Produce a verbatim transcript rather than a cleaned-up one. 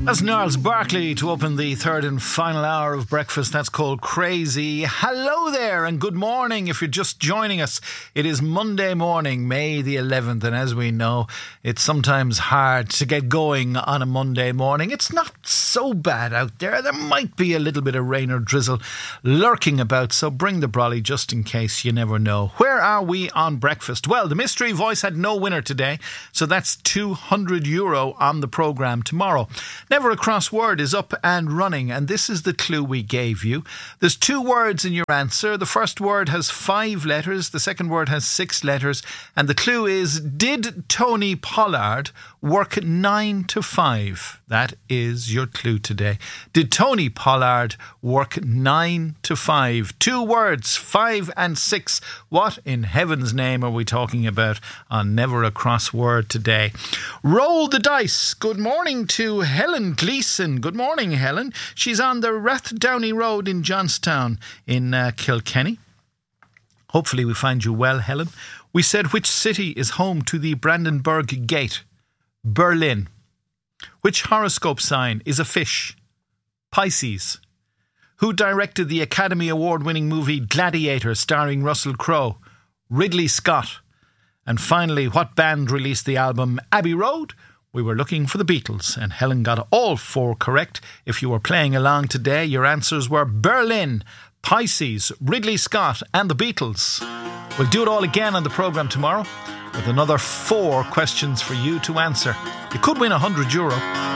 That's Gnarls Barkley to open the third and final hour of breakfast. That's called Crazy. Hello there and good morning if you're just joining us. It is Monday morning, May the eleventh, and as we know, it's sometimes hard to get going on a Monday morning. It's not so bad out there. There might be a little bit of rain or drizzle lurking about, so bring the brolly just in case. You never know. Where are we on breakfast? Well, the mystery voice had no winner today, so that's two hundred euro on the programme tomorrow. Never a Crossword is up and running, and this is the clue we gave you. There's two words in your answer. The first word has five letters, the second word has six letters, and the clue is, did Tony Pollard work nine to five? That is your clue today. Did Tony Pollard work nine to five? Two words, five and six. What in heaven's name are we talking about on Never a Crossword today? Roll the dice. Good morning to Helen Gleeson. Good morning, Helen. She's on the Rathdowney Road in Johnstown in uh, Kilkenny. Hopefully we find you well, Helen. We said, which city is home to the Brandenburg Gate? Berlin. Which horoscope sign is a fish? Pisces. Who directed the Academy Award-winning movie Gladiator starring Russell Crowe? Ridley Scott. And finally, what band released the album Abbey Road? We were looking for the Beatles, and Helen got all four correct. If you were playing along today, your answers were Berlin, Pisces, Ridley Scott and the Beatles. We'll do it all again on the programme tomorrow with another four questions for you to answer. You could win one hundred euro.